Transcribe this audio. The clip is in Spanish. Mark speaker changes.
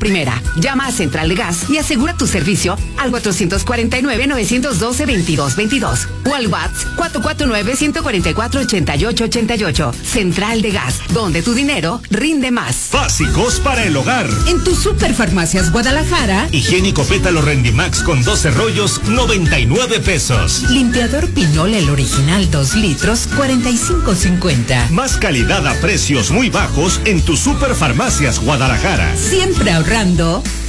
Speaker 1: primera. Llama a Central de Gas y asegura tu servicio al 449-912-2222 o al WhatsApp 449-144-8888. Central de Gas, donde tu dinero rinde más.
Speaker 2: Básicos para el hogar.
Speaker 3: En tu Superfarmacias Guadalajara.
Speaker 2: Higiénico Pétalo Rendimax con 12 rollos, 99 pesos.
Speaker 3: Limpiador Pinol el original 2 litros, 45.50.
Speaker 2: Más calidad a precios muy bajos en tu Superfarmacias Guadalajara.
Speaker 3: Siempre ahorrando.